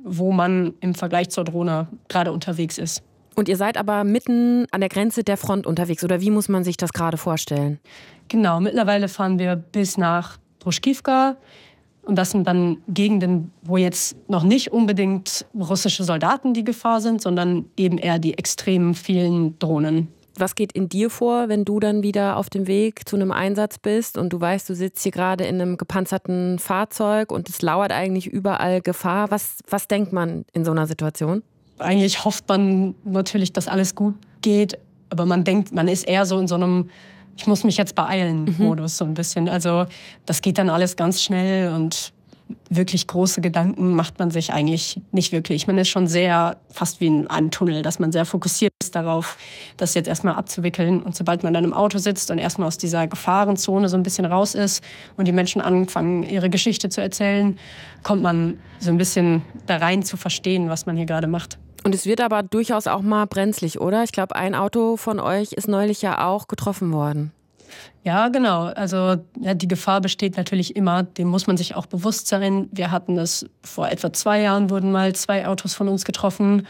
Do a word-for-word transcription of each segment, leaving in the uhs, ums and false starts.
wo man im Vergleich zur Drohne gerade unterwegs ist. Und ihr seid aber mitten an der Grenze der Front unterwegs, oder wie muss man sich das gerade vorstellen? Genau, mittlerweile fahren wir bis nach Druschkivka. Und das sind dann Gegenden, wo jetzt noch nicht unbedingt russische Soldaten die Gefahr sind, sondern eben eher die extrem vielen Drohnen. Was geht in dir vor, wenn du dann wieder auf dem Weg zu einem Einsatz bist und du weißt, du sitzt hier gerade in einem gepanzerten Fahrzeug und es lauert eigentlich überall Gefahr? Was, was denkt man in so einer Situation? Eigentlich hofft man natürlich, dass alles gut geht, aber man denkt, man ist eher so in so einem Ich muss mich jetzt beeilen Mhm. Modus so ein bisschen. Also das geht dann alles ganz schnell und wirklich große Gedanken macht man sich eigentlich nicht wirklich. Man ist schon sehr, fast wie in einem Tunnel, dass man sehr fokussiert ist darauf, das jetzt erstmal abzuwickeln. Und sobald man dann im Auto sitzt und erstmal aus dieser Gefahrenzone so ein bisschen raus ist und die Menschen anfangen, ihre Geschichte zu erzählen, kommt man so ein bisschen da rein zu verstehen, was man hier gerade macht. Und es wird aber durchaus auch mal brenzlig, oder? Ich glaube, ein Auto von euch ist neulich ja auch getroffen worden. Ja, genau. Also ja, die Gefahr besteht natürlich immer. Dem muss man sich auch bewusst sein. Wir hatten es vor etwa zwei Jahren, wurden mal zwei Autos von uns getroffen.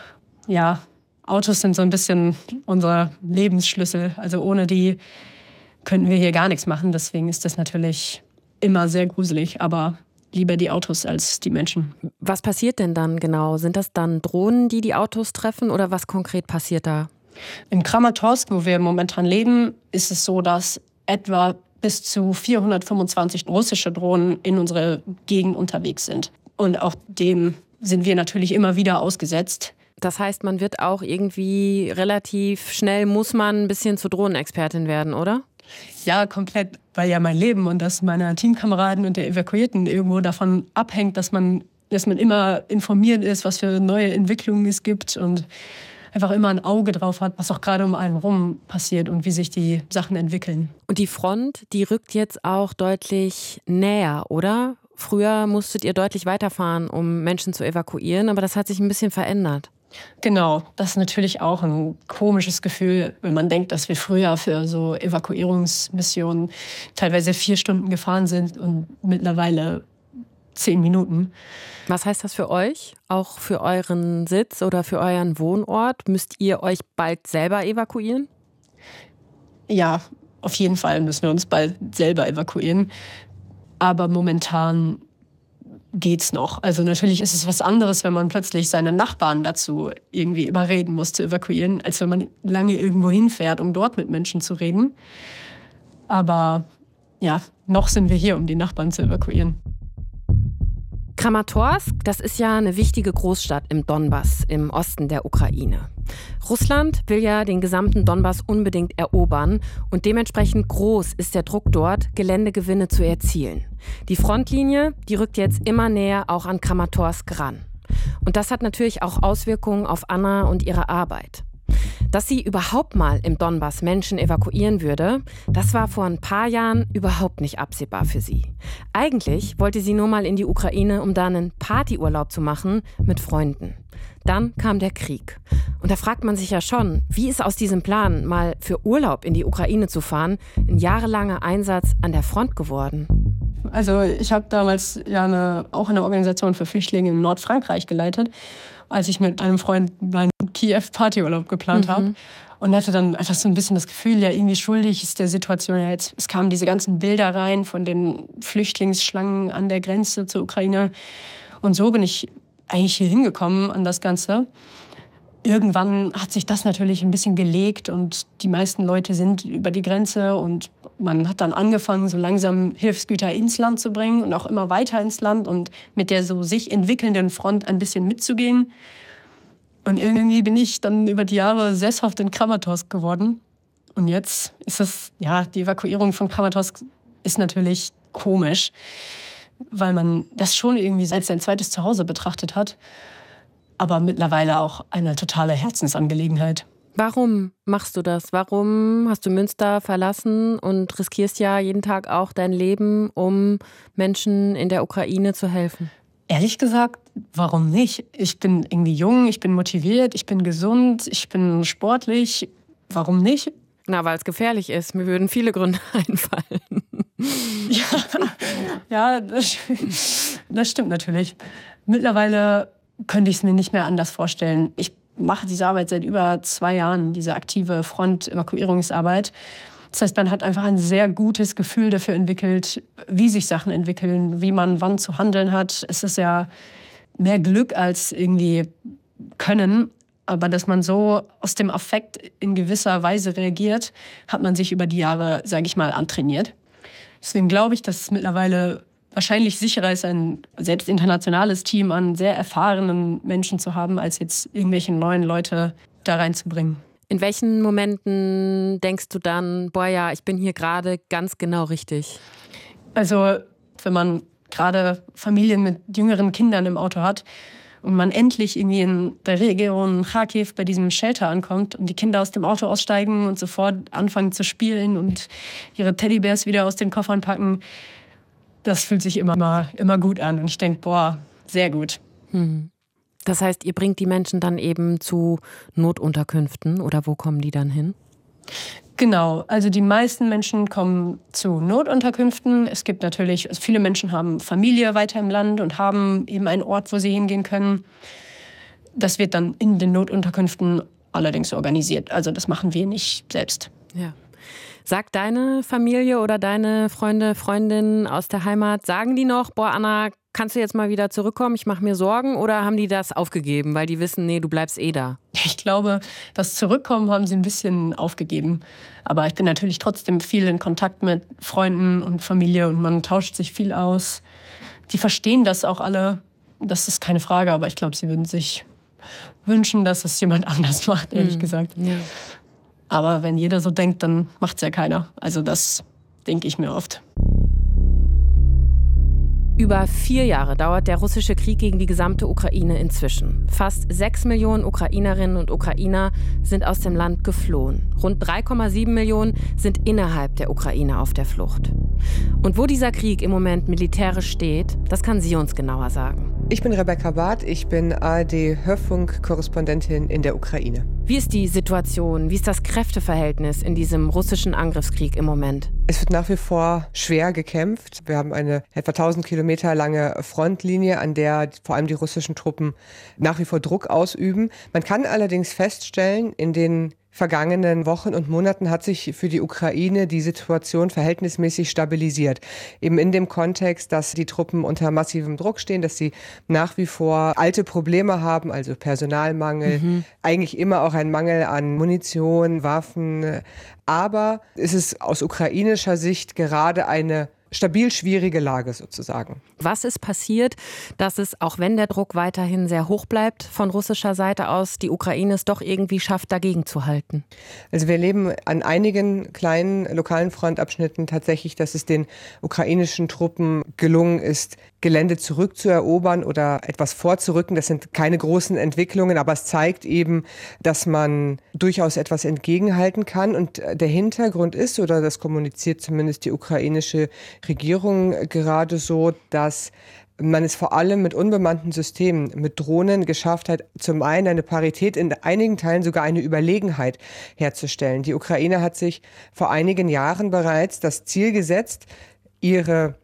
Ja, Autos sind so ein bisschen unser Lebensschlüssel. Also ohne die könnten wir hier gar nichts machen. Deswegen ist das natürlich immer sehr gruselig. Aber lieber die Autos als die Menschen. Was passiert denn dann genau? Sind das dann Drohnen, die die Autos treffen, oder was konkret passiert da? In Kramatorsk, wo wir momentan leben, ist es so, dass etwa bis zu vierhundertfünfundzwanzig russische Drohnen in unsere Gegend unterwegs sind. Und auch dem sind wir natürlich immer wieder ausgesetzt. Das heißt, man wird auch irgendwie relativ schnell, muss man ein bisschen zur Drohnenexpertin werden, oder? Ja, komplett, weil ja mein Leben und das meiner Teamkameraden und der Evakuierten irgendwo davon abhängt, dass man, dass man immer informiert ist, was für neue Entwicklungen es gibt und einfach immer ein Auge drauf hat, was auch gerade um einen rum passiert und wie sich die Sachen entwickeln. Und die Front, die rückt jetzt auch deutlich näher, oder? Früher musstet ihr deutlich weiterfahren, um Menschen zu evakuieren, aber das hat sich ein bisschen verändert. Genau, das ist natürlich auch ein komisches Gefühl, wenn man denkt, dass wir früher für so Evakuierungsmissionen teilweise vier Stunden gefahren sind und mittlerweile zehn Minuten. Was heißt das für euch? Auch für euren Sitz oder für euren Wohnort? Müsst ihr euch bald selber evakuieren? Ja, auf jeden Fall müssen wir uns bald selber evakuieren. Aber momentan geht's noch. Also natürlich ist es was anderes, wenn man plötzlich seine Nachbarn dazu irgendwie überreden muss zu evakuieren, als wenn man lange irgendwo hinfährt, um dort mit Menschen zu reden. Aber ja, noch sind wir hier, um die Nachbarn zu evakuieren. Kramatorsk, das ist ja eine wichtige Großstadt im Donbass, im Osten der Ukraine. Russland will ja den gesamten Donbass unbedingt erobern und dementsprechend groß ist der Druck dort, Geländegewinne zu erzielen. Die Frontlinie, die rückt jetzt immer näher auch an Kramatorsk ran. Und das hat natürlich auch Auswirkungen auf Anna und ihre Arbeit. Dass sie überhaupt mal im Donbass Menschen evakuieren würde, das war vor ein paar Jahren überhaupt nicht absehbar für sie. Eigentlich wollte sie nur mal in die Ukraine, um da einen Partyurlaub zu machen mit Freunden. Dann kam der Krieg. Und da fragt man sich ja schon, wie ist aus diesem Plan, mal für Urlaub in die Ukraine zu fahren, ein jahrelanger Einsatz an der Front geworden? Also ich habe damals ja eine, auch eine Organisation für Flüchtlinge in Nordfrankreich geleitet, als ich mit einem Freund meinen Kiew-Partyurlaub geplant mhm. habe. Und hatte dann einfach so ein bisschen das Gefühl, ja, irgendwie schuldig ist der Situation ja jetzt. Es kamen diese ganzen Bilder rein von den Flüchtlingsschlangen an der Grenze zur Ukraine. Und so bin ich eigentlich hier hingekommen an das Ganze. Irgendwann hat sich das natürlich ein bisschen gelegt und die meisten Leute sind über die Grenze und man hat dann angefangen, so langsam Hilfsgüter ins Land zu bringen und auch immer weiter ins Land und mit der so sich entwickelnden Front ein bisschen mitzugehen. Und irgendwie bin ich dann über die Jahre sesshaft in Kramatorsk geworden. Und jetzt ist es, ja, die Evakuierung von Kramatorsk ist natürlich komisch, weil man das schon irgendwie als sein zweites Zuhause betrachtet hat. Aber mittlerweile auch eine totale Herzensangelegenheit. Warum machst du das? Warum hast du Münster verlassen und riskierst ja jeden Tag auch dein Leben, um Menschen in der Ukraine zu helfen? Ehrlich gesagt, warum nicht? Ich bin irgendwie jung, ich bin motiviert, ich bin gesund, ich bin sportlich. Warum nicht? Na, weil es gefährlich ist. Mir würden viele Gründe einfallen. Ja, ja das, das stimmt natürlich. Mittlerweile könnte ich es mir nicht mehr anders vorstellen. Ich mache diese Arbeit seit über zwei Jahren, diese aktive Front-Evakuierungsarbeit. Das heißt, man hat einfach ein sehr gutes Gefühl dafür entwickelt, wie sich Sachen entwickeln, wie man wann zu handeln hat. Es ist ja mehr Glück als irgendwie Können. Aber dass man so aus dem Affekt in gewisser Weise reagiert, hat man sich über die Jahre, sage ich mal, antrainiert. Deswegen glaube ich, dass es mittlerweile wahrscheinlich sicherer ist, ein selbst internationales Team an sehr erfahrenen Menschen zu haben, als jetzt irgendwelche neuen Leute da reinzubringen. In welchen Momenten denkst du dann, boah ja, ich bin hier gerade ganz genau richtig? Also wenn man gerade Familien mit jüngeren Kindern im Auto hat und man endlich irgendwie in der Region Kharkiv bei diesem Shelter ankommt und die Kinder aus dem Auto aussteigen und sofort anfangen zu spielen und ihre Teddybärs wieder aus den Koffern packen, das fühlt sich immer, immer, immer gut an. Und ich denke, boah, sehr gut. Hm. Das heißt, ihr bringt die Menschen dann eben zu Notunterkünften oder wo kommen die dann hin? Genau, also die meisten Menschen kommen zu Notunterkünften. Es gibt natürlich, also viele Menschen haben Familie weiter im Land und haben eben einen Ort, wo sie hingehen können. Das wird dann in den Notunterkünften allerdings organisiert. Also das machen wir nicht selbst. Ja. Sagt deine Familie oder deine Freunde, Freundinnen aus der Heimat, sagen die noch, boah Anna, kannst du jetzt mal wieder zurückkommen, ich mache mir Sorgen, oder haben die das aufgegeben, weil die wissen, nee, du bleibst eh da? Ich glaube, das Zurückkommen haben sie ein bisschen aufgegeben. Aber ich bin natürlich trotzdem viel in Kontakt mit Freunden und Familie und man tauscht sich viel aus. Die verstehen das auch alle, das ist keine Frage, aber ich glaube, sie würden sich wünschen, dass es jemand anders macht, ehrlich mhm. gesagt. Ja. Aber wenn jeder so denkt, dann macht es ja keiner. Also das denke ich mir oft. Über vier Jahre dauert der russische Krieg gegen die gesamte Ukraine inzwischen. Fast sechs Millionen Ukrainerinnen und Ukrainer sind aus dem Land geflohen. Rund drei Komma sieben Millionen sind innerhalb der Ukraine auf der Flucht. Und wo dieser Krieg im Moment militärisch steht, das kann sie uns genauer sagen. Ich bin Rebecca Barth, ich bin A R D-Hörfunk-Korrespondentin in der Ukraine. Wie ist die Situation, wie ist das Kräfteverhältnis in diesem russischen Angriffskrieg im Moment? Es wird nach wie vor schwer gekämpft. Wir haben eine etwa tausend Kilometer lange Frontlinie, an der vor allem die russischen Truppen nach wie vor Druck ausüben. Man kann allerdings feststellen, in den vergangenen Wochen und Monaten hat sich für die Ukraine die Situation verhältnismäßig stabilisiert. Eben in dem Kontext, dass die Truppen unter massivem Druck stehen, dass sie nach wie vor alte Probleme haben, also Personalmangel, mhm. eigentlich immer auch ein Mangel an Munition, Waffen. Aber es ist aus ukrainischer Sicht gerade eine stabil schwierige Lage sozusagen. Was ist passiert, dass es, auch wenn der Druck weiterhin sehr hoch bleibt, von russischer Seite aus, die Ukraine es doch irgendwie schafft, dagegen zu halten? Also wir erleben an einigen kleinen lokalen Frontabschnitten tatsächlich, dass es den ukrainischen Truppen gelungen ist, Gelände zurückzuerobern oder etwas vorzurücken. Das sind keine großen Entwicklungen, aber es zeigt eben, dass man durchaus etwas entgegenhalten kann. Und der Hintergrund ist, oder das kommuniziert zumindest die ukrainische Regierung gerade so, dass man es vor allem mit unbemannten Systemen, mit Drohnen geschafft hat, zum einen eine Parität, in einigen Teilen sogar eine Überlegenheit herzustellen. Die Ukraine hat sich vor einigen Jahren bereits das Ziel gesetzt, ihre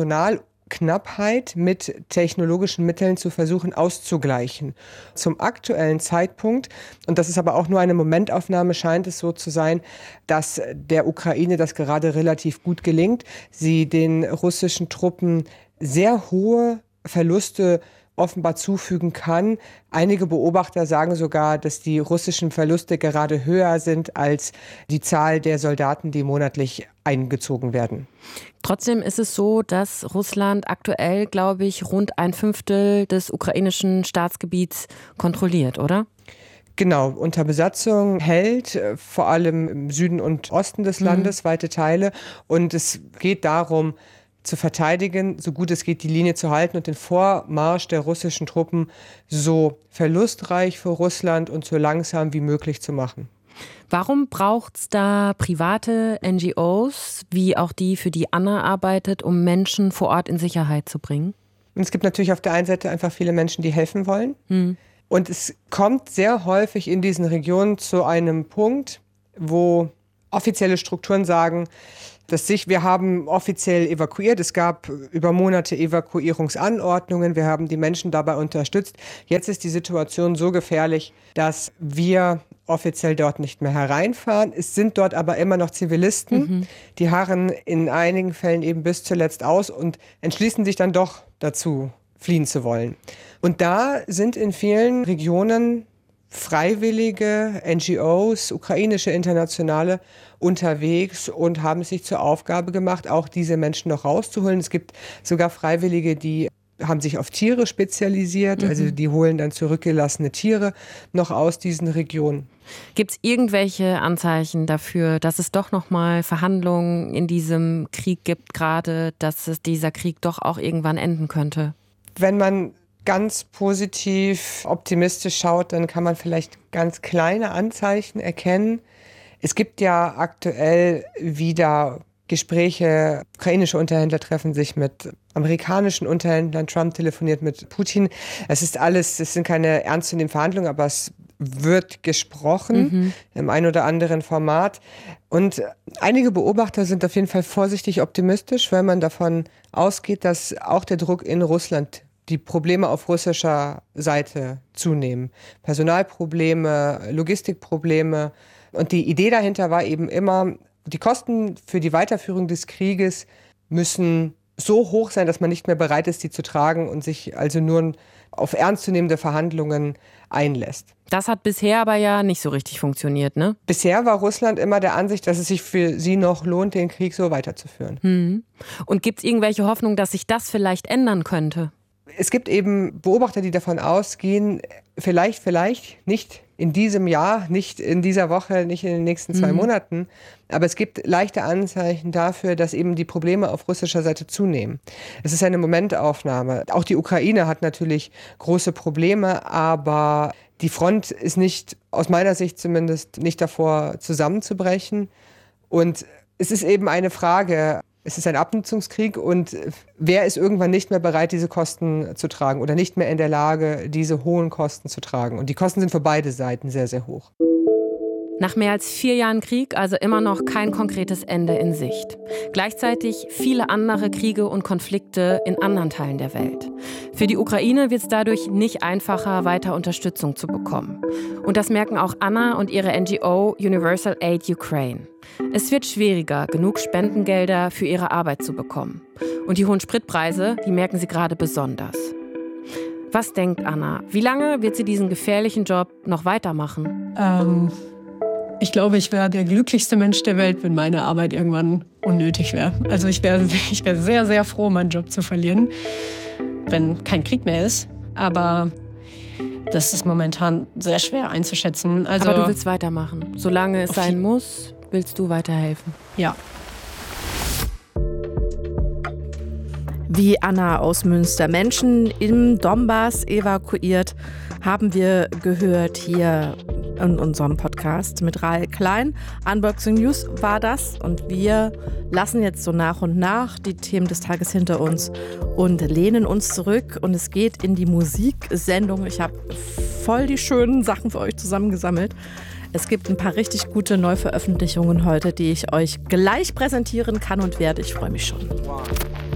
Personalknappheit mit technologischen Mitteln zu versuchen auszugleichen. Zum aktuellen Zeitpunkt, und das ist aber auch nur eine Momentaufnahme, scheint es so zu sein, dass der Ukraine das gerade relativ gut gelingt. Sie den russischen Truppen sehr hohe Verluste offenbar zufügen kann. Einige Beobachter sagen sogar, dass die russischen Verluste gerade höher sind als die Zahl der Soldaten, die monatlich eingezogen werden. Trotzdem ist es so, dass Russland aktuell, glaube ich, rund ein Fünftel des ukrainischen Staatsgebiets kontrolliert, oder? Genau, unter Besatzung hält vor allem im Süden und Osten des Landes mhm. weite Teile. Und es geht darum, zu verteidigen, so gut es geht, die Linie zu halten und den Vormarsch der russischen Truppen so verlustreich für Russland und so langsam wie möglich zu machen. Warum braucht es da private N G Os, wie auch die, für die Anna arbeitet, um Menschen vor Ort in Sicherheit zu bringen? Und es gibt natürlich auf der einen Seite einfach viele Menschen, die helfen wollen. Hm. Und es kommt sehr häufig in diesen Regionen zu einem Punkt, wo offizielle Strukturen sagen, dass sich, wir haben offiziell evakuiert. Es gab über Monate Evakuierungsanordnungen. Wir haben die Menschen dabei unterstützt. Jetzt ist die Situation so gefährlich, dass wir offiziell dort nicht mehr hereinfahren. Es sind dort aber immer noch Zivilisten. Mhm. Die harren in einigen Fällen eben bis zuletzt aus und entschließen sich dann doch dazu, fliehen zu wollen. Und da sind in vielen Regionen freiwillige N G Os, ukrainische Internationale, unterwegs und haben es sich zur Aufgabe gemacht, auch diese Menschen noch rauszuholen. Es gibt sogar Freiwillige, die haben sich auf Tiere spezialisiert, mhm. also die holen dann zurückgelassene Tiere noch aus diesen Regionen. Gibt es irgendwelche Anzeichen dafür, dass es doch noch mal Verhandlungen in diesem Krieg gibt, gerade, dass es dieser Krieg doch auch irgendwann enden könnte? Wenn man ganz positiv optimistisch schaut, dann kann man vielleicht ganz kleine Anzeichen erkennen. Es gibt ja aktuell wieder Gespräche, ukrainische Unterhändler treffen sich mit amerikanischen Unterhändlern, Trump telefoniert mit Putin. Es ist alles, es sind keine ernstzunehmenden Verhandlungen, aber es wird gesprochen mhm. im ein oder anderen Format. Und einige Beobachter sind auf jeden Fall vorsichtig optimistisch, weil man davon ausgeht, dass auch der Druck in Russland, die Probleme auf russischer Seite zunehmen. Personalprobleme, Logistikprobleme. Und die Idee dahinter war eben immer, die Kosten für die Weiterführung des Krieges müssen so hoch sein, dass man nicht mehr bereit ist, die zu tragen und sich also nur auf ernstzunehmende Verhandlungen einlässt. Das hat bisher aber ja nicht so richtig funktioniert, ne? Bisher war Russland immer der Ansicht, dass es sich für sie noch lohnt, den Krieg so weiterzuführen. Hm. Und gibt es irgendwelche Hoffnung, dass sich das vielleicht ändern könnte? Es gibt eben Beobachter, die davon ausgehen, vielleicht, vielleicht, nicht in diesem Jahr, nicht in dieser Woche, nicht in den nächsten zwei mhm. Monaten, aber es gibt leichte Anzeichen dafür, dass eben die Probleme auf russischer Seite zunehmen. Es ist eine Momentaufnahme. Auch die Ukraine hat natürlich große Probleme, aber die Front ist nicht, aus meiner Sicht zumindest, nicht davor zusammenzubrechen. Und es ist eben eine Frage, es ist ein Abnutzungskrieg und wer ist irgendwann nicht mehr bereit, diese Kosten zu tragen oder nicht mehr in der Lage, diese hohen Kosten zu tragen? Und die Kosten sind für beide Seiten sehr, sehr hoch. Nach mehr als vier Jahren Krieg also immer noch kein konkretes Ende in Sicht. Gleichzeitig viele andere Kriege und Konflikte in anderen Teilen der Welt. Für die Ukraine wird es dadurch nicht einfacher, weiter Unterstützung zu bekommen. Und das merken auch Anna und ihre N G O Universal Aid Ukraine. Es wird schwieriger, genug Spendengelder für ihre Arbeit zu bekommen. Und die hohen Spritpreise, die merken sie gerade besonders. Was denkt Anna? Wie lange wird sie diesen gefährlichen Job noch weitermachen? Ähm, ich glaube, ich wäre der glücklichste Mensch der Welt, wenn meine Arbeit irgendwann unnötig wäre. Also ich wäre ich wär sehr, sehr froh, meinen Job zu verlieren, wenn kein Krieg mehr ist. Aber das ist momentan sehr schwer einzuschätzen. Also, aber du willst weitermachen. Solange es sein muss, willst du weiterhelfen? Ja. Wie Anna aus Münster Menschen im Donbass evakuiert, haben wir gehört hier in unserem Podcast mit Rahel Klein. Unboxing News war das und wir lassen jetzt so nach und nach die Themen des Tages hinter uns und lehnen uns zurück und es geht in die Musiksendung. Ich habe voll die schönen Sachen für euch zusammengesammelt. Es gibt ein paar richtig gute Neuveröffentlichungen heute, die ich euch gleich präsentieren kann und werde. Ich freue mich schon.